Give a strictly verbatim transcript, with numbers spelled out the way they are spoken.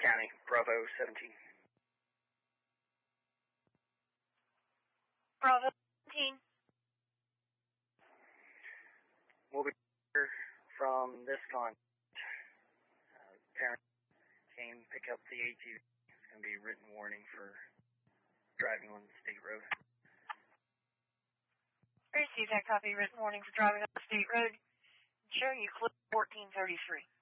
County, Bravo seventeen. Bravo seventeen. We'll be here from this con. Uh, parent came pick up the A T V. It's going to be a written warning for driving on the state road. Receive that copy, written warning for driving on the state road. Showing you clip fourteen thirty-three.